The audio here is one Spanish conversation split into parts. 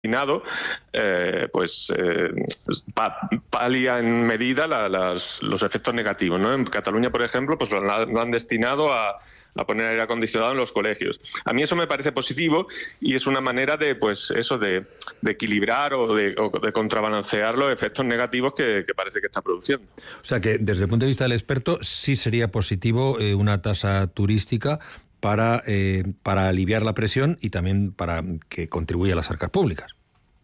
palia en medida los efectos negativos, ¿no? En Cataluña, por ejemplo, pues lo han destinado a poner aire acondicionado en los colegios. A mí eso me parece positivo y es una manera de equilibrar o de contrabalancear los efectos negativos que parece que está produciendo. O sea que, desde el punto de vista del experto, sí sería positivo una tasa turística para aliviar la presión y también para que contribuya a las arcas públicas.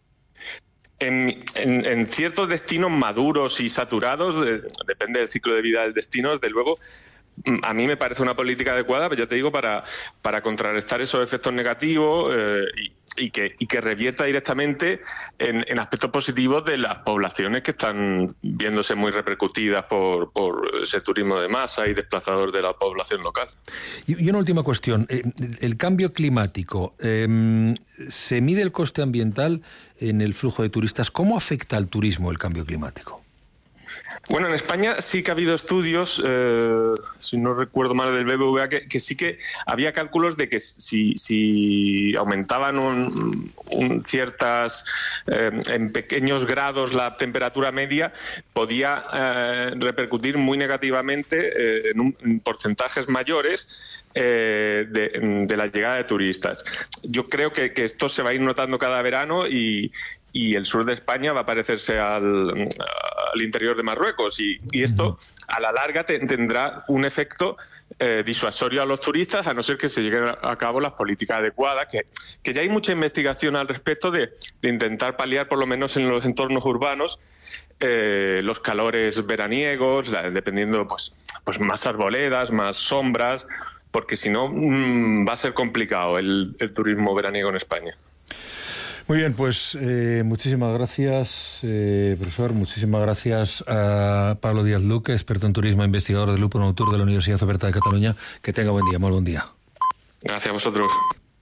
En ciertos destinos maduros y saturados, depende del ciclo de vida del destino, desde luego, a mí me parece una política adecuada, pero ya te digo, para contrarrestar esos efectos negativos y que revierta directamente en aspectos positivos de las poblaciones que están viéndose muy repercutidas por ese turismo de masa y desplazador de la población local. Y una última cuestión. El cambio climático, ¿se mide el coste ambiental en el flujo de turistas? ¿Cómo afecta al turismo el cambio climático? Bueno, en España sí que ha habido estudios, si no recuerdo mal, del BBVA, que sí que había cálculos de que si aumentaban ciertas, en pequeños grados la temperatura media, podía repercutir muy negativamente en porcentajes mayores de la llegada de turistas. Yo creo que esto se va a ir notando cada verano y el sur de España va a parecerse al interior de Marruecos y esto a la larga tendrá un efecto disuasorio a los turistas, a no ser que se lleguen a cabo las políticas adecuadas, que ya hay mucha investigación al respecto de intentar paliar, por lo menos en los entornos urbanos, los calores veraniegos, dependiendo pues más arboledas, más sombras, porque si no va a ser complicado el turismo veraniego en España. Muy bien, pues muchísimas gracias, profesor. Muchísimas gracias a Pablo Díaz Luque, experto en turismo, investigador del Grupo Noctur de la Universidad Oberta de Cataluña. Que tenga buen día, muy buen día. Gracias a vosotros.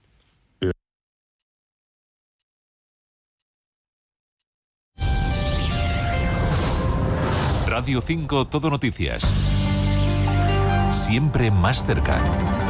Radio 5 Todo Noticias. Siempre más cerca.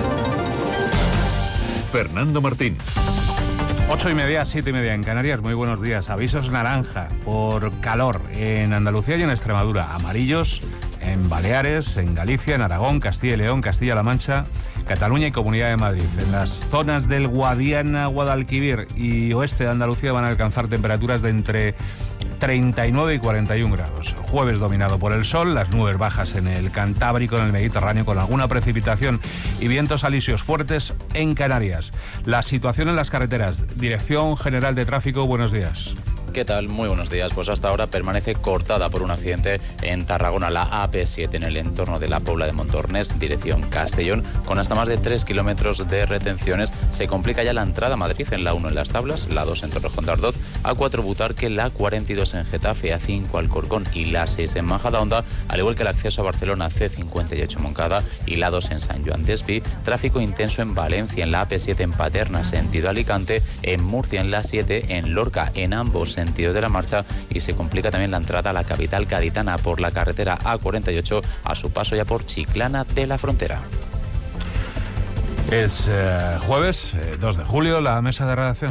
Fernando Martín. 8:30, 7:30 en Canarias. Muy buenos días. Avisos naranja por calor en Andalucía y en Extremadura. Amarillos en Baleares, en Galicia, en Aragón, Castilla y León, Castilla-La Mancha, Cataluña y Comunidad de Madrid. En las zonas del Guadiana, Guadalquivir y oeste de Andalucía van a alcanzar temperaturas de entre 39 y 41 grados. Jueves dominado por el sol, las nubes bajas en el Cantábrico, en el Mediterráneo, con alguna precipitación y vientos alisios fuertes en Canarias. La situación en las carreteras. Dirección General de Tráfico, buenos días. ¿Qué tal? Muy buenos días. Pues hasta ahora permanece cortada por un accidente en Tarragona, la AP7 en el entorno de la Pobla de Montornès, dirección Castellón, con hasta más de 3 kilómetros de retenciones. Se complica ya la entrada a Madrid en la 1 en Las Tablas, la 2 en Torrejón de Ardoz, A4 Butarque, la 42 en Getafe, A5 Alcorcón y la 6 en Majadahonda, al igual que el acceso a Barcelona, C58 Moncada y la 2 en San Joan d'Espí. Tráfico intenso en Valencia, en la AP7 en Paterna, sentido Alicante, en Murcia en la 7, en Lorca, en ambos sentidos de la marcha, y se complica también la entrada a la capital gaditana por la carretera A48 a su paso ya por Chiclana de la Frontera. Es jueves 2 de julio, la mesa de redacción.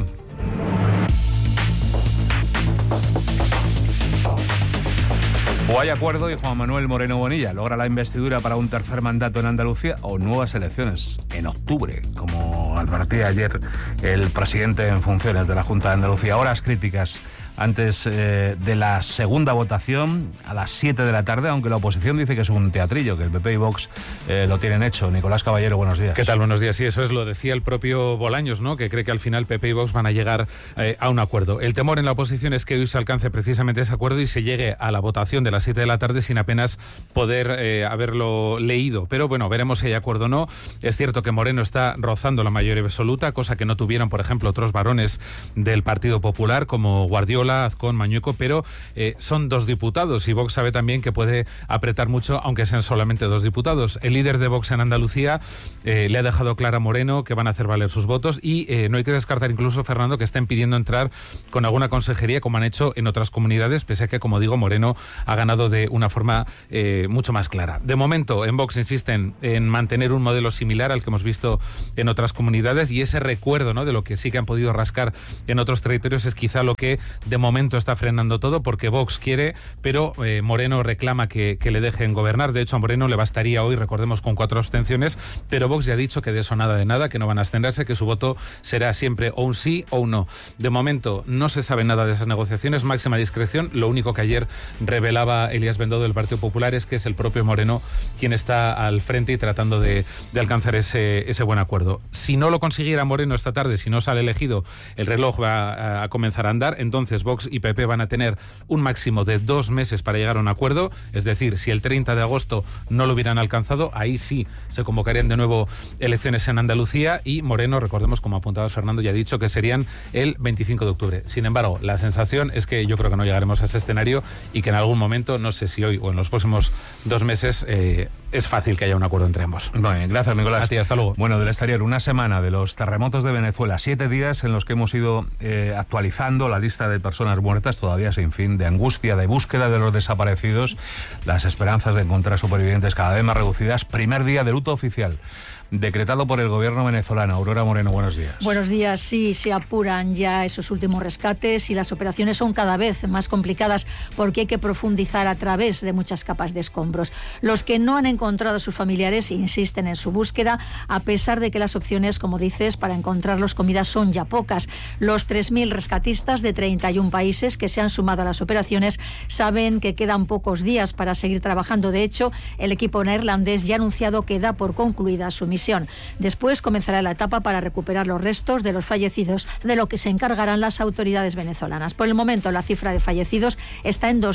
O hay acuerdo y Juan Manuel Moreno Bonilla logra la investidura para un tercer mandato en Andalucía, o nuevas elecciones en octubre, como advertía ayer el presidente en funciones de la Junta de Andalucía. Horas críticas antes de la segunda votación a las 7 de la tarde, aunque la oposición dice que es un teatrillo, que el PP y Vox lo tienen hecho. Nicolás Caballero, buenos días. ¿Qué tal? Buenos días. Sí, eso es, lo decía el propio Bolaños, ¿no? Que cree que al final PP y Vox van a llegar a un acuerdo. El temor en la oposición es que hoy se alcance precisamente ese acuerdo y se llegue a la votación de las 7 de la tarde sin apenas poder haberlo leído. Pero bueno, veremos si hay acuerdo o no. Es cierto que Moreno está rozando la mayoría absoluta, cosa que no tuvieron, por ejemplo, otros varones del Partido Popular, como Guardiola Iraola, Azcón, Mañueco, pero son 2 diputados y Vox sabe también que puede apretar mucho, aunque sean solamente 2 diputados. El líder de Vox en Andalucía le ha dejado claro a Moreno que van a hacer valer sus votos y no hay que descartar incluso, Fernando, que estén pidiendo entrar con alguna consejería como han hecho en otras comunidades, pese a que, como digo, Moreno ha ganado de una forma mucho más clara. De momento, en Vox insisten en mantener un modelo similar al que hemos visto en otras comunidades, y ese recuerdo, ¿no?, de lo que sí que han podido rascar en otros territorios es quizá lo que de momento está frenando todo, porque Vox quiere, pero Moreno reclama que le dejen gobernar. De hecho, a Moreno le bastaría hoy, recordemos, con 4 abstenciones, pero Vox ya ha dicho que de eso nada de nada, que no van a abstenerse, que su voto será siempre o un sí o un no. De momento no se sabe nada de esas negociaciones, máxima discreción. Lo único que ayer revelaba Elías Bendodo del Partido Popular es que es el propio Moreno quien está al frente y tratando de alcanzar ese buen acuerdo. Si no lo consiguiera Moreno esta tarde, si no sale elegido, el reloj va a comenzar a andar. Entonces Vox y PP van a tener un máximo de 2 meses para llegar a un acuerdo. Es decir, si el 30 de agosto no lo hubieran alcanzado, ahí sí se convocarían de nuevo elecciones en Andalucía, y Moreno, recordemos, como apuntaba Fernando, ya ha dicho que serían el 25 de octubre. Sin embargo, la sensación es que yo creo que no llegaremos a ese escenario y que en algún momento, no sé si hoy o en los próximos 2 meses, es fácil que haya un acuerdo entre ambos. Bueno, gracias, Nicolás. A ti, hasta luego. Bueno, del exterior, una semana de los terremotos de Venezuela, 7 días en los que hemos ido actualizando la lista de personas muertas, todavía sin fin, de angustia, de búsqueda de los desaparecidos, las esperanzas de encontrar supervivientes cada vez más reducidas. Primer día de luto oficial decretado por el gobierno venezolano. Aurora Moreno, buenos días. Buenos días. Sí, se apuran ya esos últimos rescates y las operaciones son cada vez más complicadas porque hay que profundizar a través de muchas capas de escombros. Los que no han encontrado a sus familiares insisten en su búsqueda, a pesar de que las opciones, como dices, para encontrarlos con vida son ya pocas. Los 3.000 rescatistas de 31 países que se han sumado a las operaciones saben que quedan pocos días para seguir trabajando. De hecho, el equipo neerlandés ya ha anunciado que da por concluida su misión. Después comenzará la etapa para recuperar los restos de los fallecidos, de lo que se encargarán las autoridades venezolanas. Por el momento, la cifra de fallecidos está en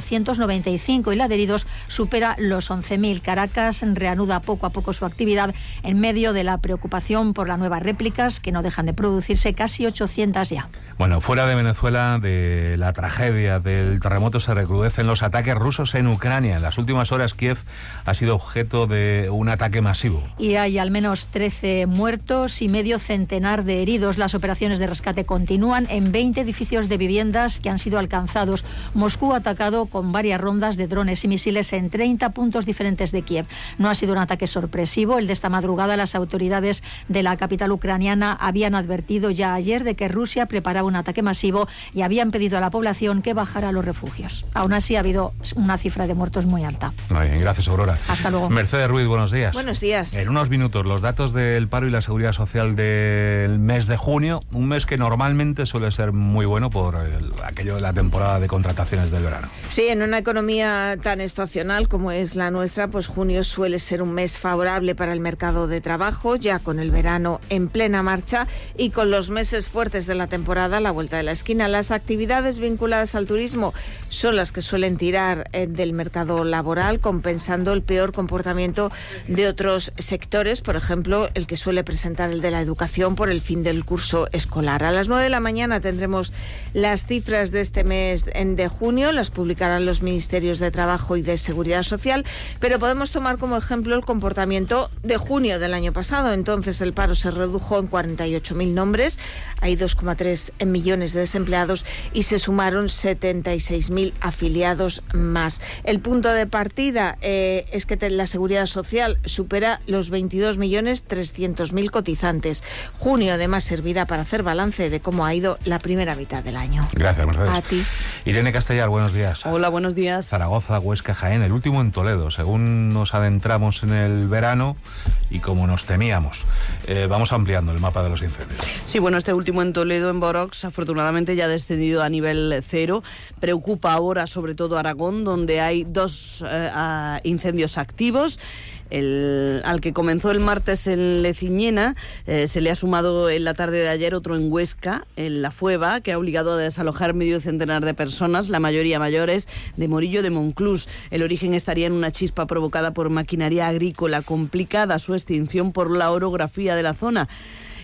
2.295 y la de heridos supera los 11.000. Caracas reanuda poco a poco su actividad en medio de la preocupación por las nuevas réplicas, que no dejan de producirse, casi 800 ya. Bueno, fuera de Venezuela, de la tragedia del terremoto, se recrudecen los ataques rusos en Ucrania. En las últimas horas, Kiev ha sido objeto de un ataque masivo. Y hay al menos 13 muertos y medio centenar de heridos. Las operaciones de rescate continúan en 20 edificios de viviendas que han sido alcanzados. Moscú ha atacado con varias rondas de drones y misiles en 30 puntos diferentes de Kiev. No ha sido un ataque sorpresivo. El de esta madrugada, las autoridades de la capital ucraniana habían advertido ya ayer de que Rusia preparaba un ataque masivo y habían pedido a la población que bajara a los refugios. Aún así, ha habido una cifra de muertos muy alta. Muy bien, gracias, Aurora. Hasta luego. Mercedes Ruiz, buenos días. Buenos días. En unos minutos, los datos del paro y la seguridad social del mes de junio, un mes que normalmente suele ser muy bueno por aquello de la temporada de contrataciones del verano. Sí, en una economía tan estacional como es la nuestra, pues junio suele ser un mes favorable para el mercado de trabajo, ya con el verano en plena marcha y con los meses fuertes de la temporada a la vuelta de la esquina. Las actividades vinculadas al turismo son las que suelen tirar del mercado laboral, compensando el peor comportamiento de otros sectores, por ejemplo, el que suele presentar el de la educación por el fin del curso escolar. A las 9 de la mañana tendremos las cifras de este mes de junio, las publicarán los ministerios de Trabajo y de Seguridad Social, pero podemos tomar como ejemplo el comportamiento de junio del año pasado. Entonces el paro se redujo en 48.000 nombres, hay 2,3 millones de desempleados y se sumaron 76.000 afiliados más. El punto de partida es que la Seguridad Social supera los 22.300.000 cotizantes. Junio además servirá para hacer balance de cómo ha ido la primera mitad del año. Gracias, Mercedes. A ti. Irene Castellar, buenos días. Hola, buenos días. Zaragoza, Huesca, Jaén, el último en Toledo. Según nos adentramos en el verano y como nos temíamos, vamos ampliando el mapa de los incendios. Sí, bueno, este último en Toledo, en Borox, afortunadamente ya ha descendido a nivel 0. Preocupa ahora sobre todo Aragón, donde hay 2 incendios activos. Al que comenzó el martes en Leciñena, se le ha sumado en la tarde de ayer otro en Huesca, en La Fueva, que ha obligado a desalojar medio centenar de personas, la mayoría mayores, de Morillo de Monclús. El origen estaría en una chispa provocada por maquinaria agrícola, complicada su extinción por la orografía de la zona.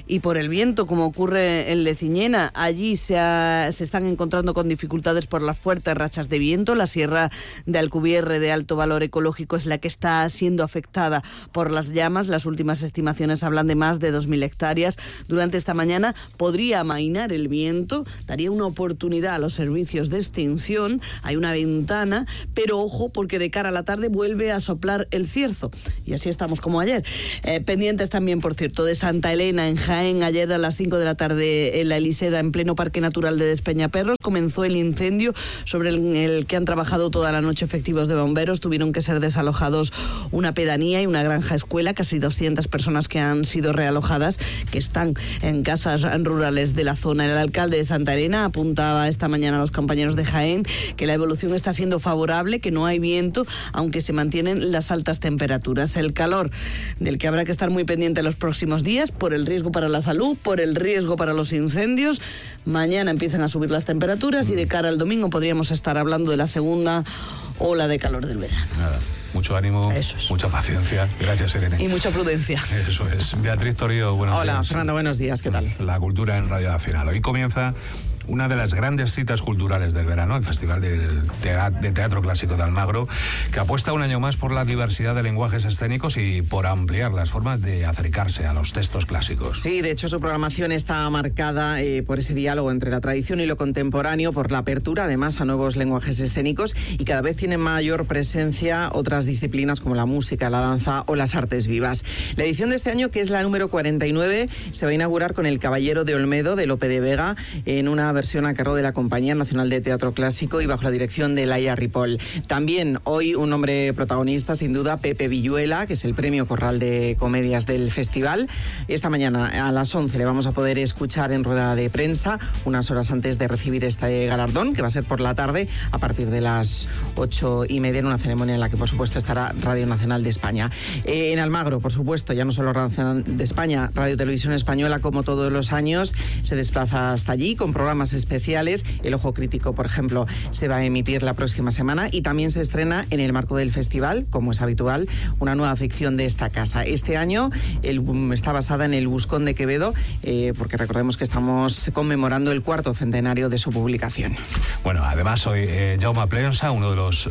y por el viento, como ocurre en Leciñena. Allí se están encontrando con dificultades por las fuertes rachas de viento. La sierra de Alcubierre, de alto valor ecológico, es la que está siendo afectada por las llamas. Las últimas estimaciones hablan de más de 2.000 hectáreas. Durante esta mañana podría amainar el viento, daría una oportunidad a los servicios de extinción. Hay una ventana, pero ojo, porque de cara a la tarde vuelve a soplar el cierzo. Y así estamos como ayer. Pendientes también, por cierto, de Santa Elena, en Jaén. Ayer a las 5 de la tarde en la Eliseda, en pleno Parque Natural de Despeñaperros, comenzó el incendio sobre el que han trabajado toda la noche efectivos de bomberos. Tuvieron que ser desalojados una pedanía y una granja escuela, casi 200 personas que han sido realojadas, que están en casas rurales de la zona. El alcalde de Santa Elena apuntaba esta mañana a los compañeros de Jaén que la evolución está siendo favorable, que no hay viento, aunque se mantienen las altas temperaturas. El calor del que habrá que estar muy pendiente en los próximos días, por el riesgo para la salud, por el riesgo para los incendios. Mañana empiezan a subir las temperaturas y de cara al domingo podríamos estar hablando de la segunda ola de calor del verano. Nada. Mucho ánimo, mucha paciencia. Gracias, Irene. Y mucha prudencia. Eso es. Beatriz Torío, buenos días. Hola, Fernando, buenos días. ¿Qué tal? La cultura en Radio Nacional. Hoy comienza una de las grandes citas culturales del verano, el Festival de Teatro Clásico de Almagro, que apuesta un año más por la diversidad de lenguajes escénicos y por ampliar las formas de acercarse a los textos clásicos. Sí, de hecho su programación está marcada por ese diálogo entre la tradición y lo contemporáneo, por la apertura además a nuevos lenguajes escénicos, y cada vez tienen mayor presencia otras disciplinas como la música, la danza o las artes vivas. La edición de este año, que es la número 49, se va a inaugurar con El Caballero de Olmedo, de Lope de Vega, en una versión a cargo de la Compañía Nacional de Teatro Clásico y bajo la dirección de Laia Ripoll. También hoy un hombre protagonista, sin duda, Pepe Villuela, que es el premio Corral de Comedias del festival. Esta mañana a las 11 le vamos a poder escuchar en rueda de prensa, unas horas antes de recibir este galardón, que va a ser por la tarde a partir de las 8:30, en una ceremonia en la que por supuesto estará Radio Nacional de España. En Almagro, por supuesto, ya no solo Radio Nacional de España, Radio Televisión Española, como todos los años, se desplaza hasta allí con programas especiales. El Ojo Crítico, por ejemplo, se va a emitir la próxima semana, y también se estrena en el marco del festival, como es habitual, una nueva ficción de esta casa. Este año está basada en El Buscón de Quevedo, porque recordemos que estamos conmemorando el 4º centenario de su publicación. Bueno, además hoy Jaume Plensa, uno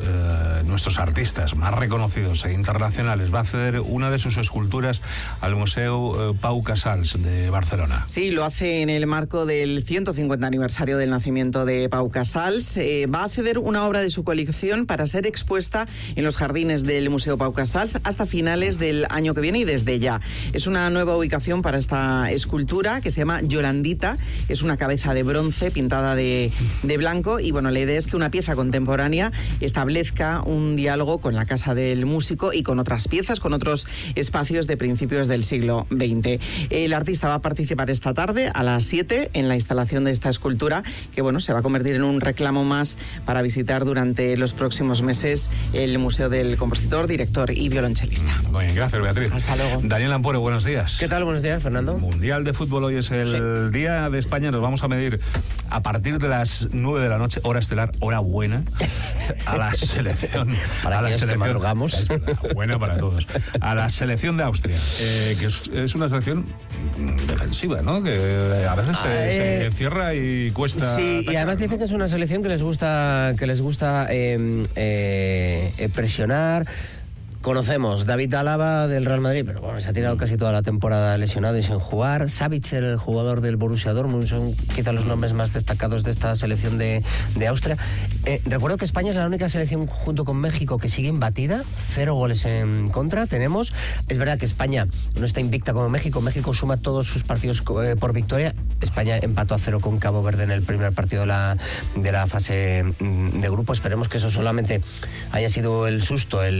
de nuestros artistas más reconocidos e internacionales, va a ceder una de sus esculturas al Museu Pau Casals de Barcelona. Sí, lo hace en el marco del 150 aniversario del nacimiento de Pau Casals. Va a ceder una obra de su colección para ser expuesta en los jardines del Museo Pau Casals hasta finales del año que viene y desde ya. Es una nueva ubicación para esta escultura que se llama Yolandita. Es una cabeza de bronce pintada de blanco, y bueno, la idea es que una pieza contemporánea establezca un diálogo con la casa del músico y con otras piezas, con otros espacios de principios del siglo XX. El artista va a participar esta tarde a las 7 en la instalación de esta escultura, que bueno, se va a convertir en un reclamo más para visitar durante los próximos meses el Museo del Compositor, Director y Violonchelista. Muy bien, gracias, Beatriz. Hasta luego. Daniel Ampuero, buenos días. ¿Qué tal? Buenos días, Fernando. Mundial de Fútbol, hoy es el Día de España. Nos vamos a medir a partir de las 9 de la noche, hora estelar, hora buena, a la selección. Para la selección que madrugamos. Buena para todos. A la selección de Austria, que es una selección defensiva, ¿no? Que a veces se encierra y cuesta. Sí, atacar, y además dicen que es una selección que les gusta presionar. Conocemos David Alaba del Real Madrid, pero bueno, se ha tirado casi toda la temporada lesionado y sin jugar. Savic, el jugador del Borussia Dortmund, son quizá los nombres más destacados de esta selección de Austria. Recuerdo que España es la única selección junto con México que sigue imbatida, 0 goles en contra tenemos. Es verdad que España no está invicta como México. México suma todos sus partidos por victoria. España empató a 0 con Cabo Verde en el primer partido de la fase de grupo. Esperemos que eso solamente haya sido el susto,